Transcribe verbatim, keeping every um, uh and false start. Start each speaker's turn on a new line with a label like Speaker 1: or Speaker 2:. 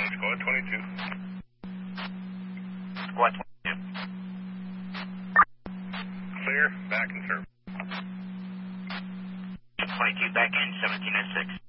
Speaker 1: Squad twenty-two.
Speaker 2: Squad twenty-two.
Speaker 1: Clear, back and serve.
Speaker 2: twenty-two back in, seventeen oh six.